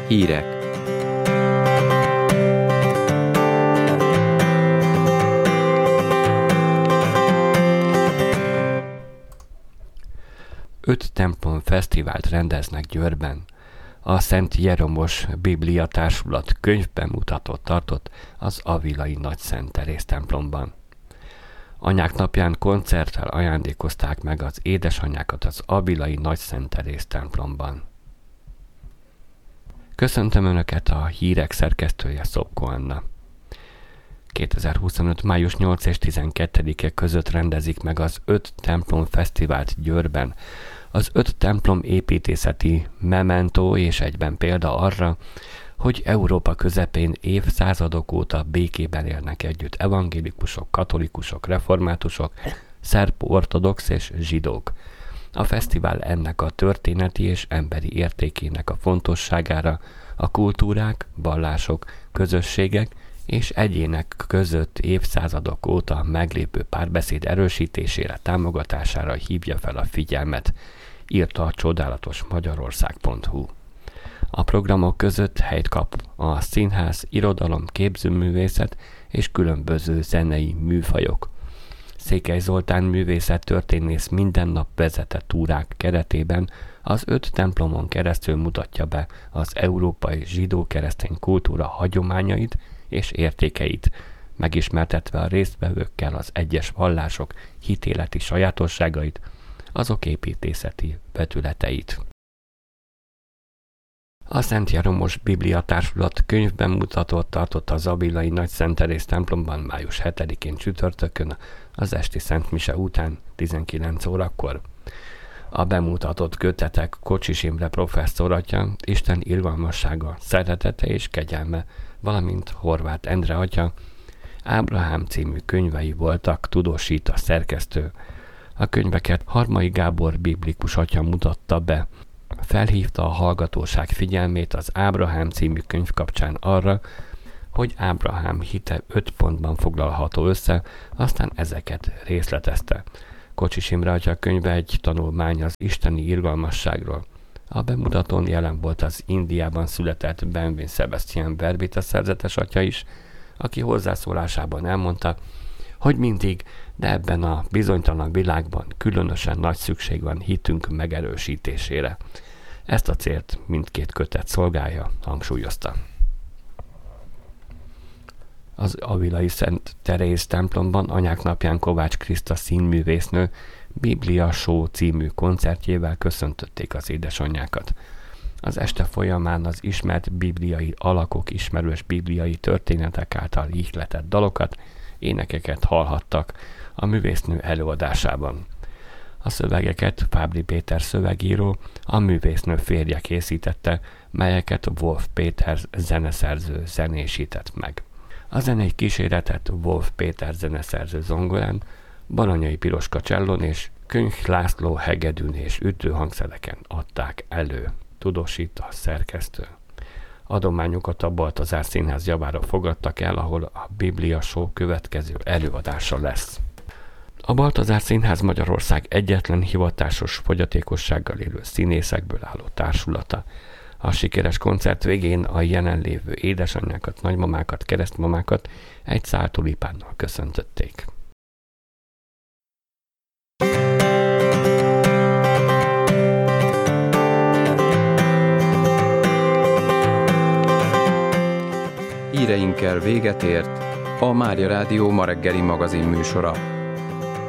Hírek. Öt templom fesztivált rendeznek Győrben. A Szent Jeromos Biblia Társulat könyvbemutatót tartott az avilai Nagy Szent Teréz templomban. Anyák napján koncerttel ajándékozták meg az édesanyákat az avilai Nagy Szent Teréz templomban. Köszöntöm Önöket, a hírek szerkesztője Szopko Anna. 2025. május 8 és 12-e között rendezik meg az 5 templom fesztivált Győrben. Az 5 templom építészeti mementó és egyben példa arra, hogy Európa közepén évszázadok óta békében élnek együtt evangélikusok, katolikusok, reformátusok, szerb-ortodox és zsidók. A fesztivál ennek a történeti és emberi értékének a fontosságára, a kultúrák, vallások, közösségek és egyének között évszázadok óta meglévő párbeszéd erősítésére, támogatására hívja fel a figyelmet, írta a csodálatos Magyarország.hu. A programok között helyt kap a színház, irodalom, képzőművészet és különböző zenei műfajok. Székely Zoltán művészettörténész minden nap vezetett túrák keretében az 5 templomon keresztül mutatja be az európai zsidó-keresztény kultúra hagyományait és értékeit, megismertetve a résztvevőkkel az egyes vallások hitéleti sajátosságait, azok építészeti vetületeit. A Szent Jeromos Biblia Társulat könyvbemutatót tartott az avilai Nagy Szent Teréz templomban május 7-én csütörtökön az esti Szent Mise után 19 órakor. A bemutatott kötetek Kocsis Imre professzor atya, Isten irgalmassága, szeretete és kegyelme, valamint Horváth Endre atya, Ábrahám című könyvei voltak, tudósít a szerkesztő. A könyveket Harmai Gábor biblikus atya mutatta be. Felhívta a hallgatóság figyelmét az Ábrahám című könyv kapcsán arra, hogy Ábrahám hite 5 pontban foglalható össze, aztán ezeket részletezte. Kocsis Imre atya könyve egy tanulmány az isteni irgalmasságról. A bemutatón jelen volt az Indiában született Benvin Sebastian Verbita szerzetes atya is, aki hozzászólásában elmondta, hogy mindig, de ebben a bizonytalan világban különösen nagy szükség van hitünk megerősítésére. Ezt a célt mindkét kötet szolgálja, hangsúlyozta. Az avilai Szent Teréz templomban anyák napján Kovács Kriszta színművésznő Biblia Show című koncertjével köszöntötték az édesanyjákat. Az este folyamán az ismert bibliai alakok, ismerős bibliai történetek által ihletett dalokat, énekeket hallhattak a művésznő előadásában. A szövegeket Fábri Péter szövegíró, a művésznő férje készítette, melyeket Wolf Péter zeneszerző zenésített meg. A zenei kíséretet Wolf Péter zeneszerző zongorán, Baranyai Piroska csellón és Könyh László hegedűn és ütőhangszereken adták elő, tudósít a szerkesztő. Adományokat a Baltazár Színház javára fogadtak el, ahol a Biblia Show következő előadása lesz. A Baltazár Színház Magyarország egyetlen hivatásos fogyatékossággal élő színészekből álló társulata. A sikeres koncert végén a jelenlévő édesanyákat, nagymamákat, keresztmamákat egy szál tulipánnal köszöntötték. Híreinkkel véget ért a Mária Rádió ma reggeli magazin műsora.